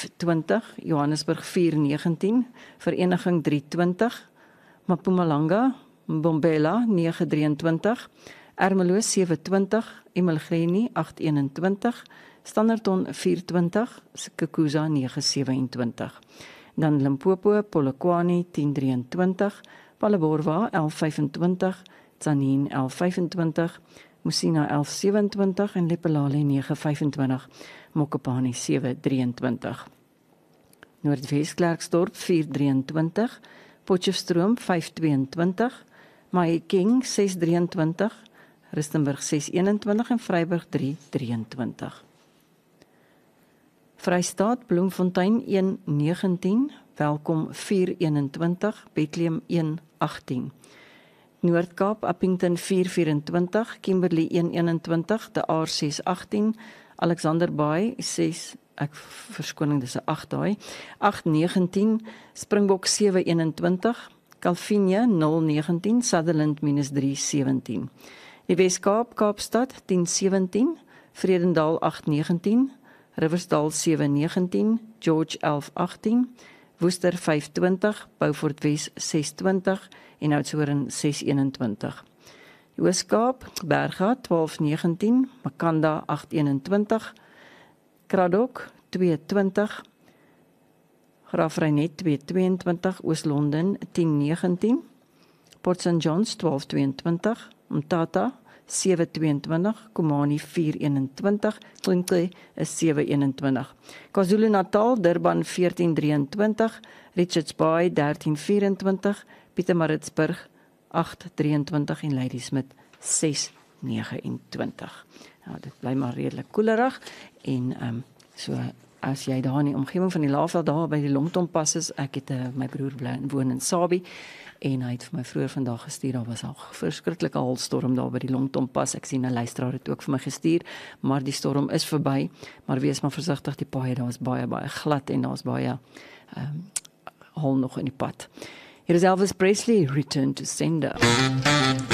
5:20, Johannesburg 4:19, Vereniging 3:20, Mpumalanga, Mbombela 9:23, Ermelo 7:20, Emalgreni 8:21, Standerton 4:20, Skukuza 9:27. Dan Limpopo, Polokwane 10:23, Phalaborwa 11:25, Tzaneen 11:25, Musina 11:27 en Lephalale 9:25, Mokopane 7:23. Noordwes Klerksdorp 4:23, Potchefstroom 5:22, Mahikeng 6:23, Rustenburg 6:21 en Vryburg 3:23. Vrystaat Bloemfontein 1:19, Welkom 4:21, Bethlehem 1:18. Noord-Kaap Appington 4:24, Kimberley 1:21, De Aar 6:18, Alexander Bay 6, verskoning dis 'n 8 daai, 8:19, Springbok 7:21, Calvinia 0:19, Sutherland -3:17. Die Wes-Kaap Kaapstad 10:17, Vredendal 8:19, Riversdal 7:19, George 11:18, Woester 5:20, Beaufort Wes 6:20 en Oudtshoorn 6:21. Die Oos-Kaap Berga 12:19, Makanda 8:21, Kraddock 2:20, Graafrenet 2:22, Oos-London 10:19, Port St Johns 12:22, Mthatha 7:22, Komani 4:21, Klinke is 7:21. KwaZulu-Natal, Durban 14:23, Richards Bay 13:24, Pietermaritzburg 8:23 en Ladysmith 6:29. Nou, dit bly maar redelik koelerig en so as jy daar in die omgewing van die Laagveld daar by die Longtompas is, ek het my broer woon in Sabie en hy het vir my vroeër vandag gestuur, daar was al verskriklike haalstorm daar by die Longtompas, ek sien 'n luisteraar het ook vir my gestuur, maar die storm is verby, maar wees maar versigtig, die paaie daar is baie glad en daar's baie hol nog in die pad. Hier is Elvis Presley, Return to Sender.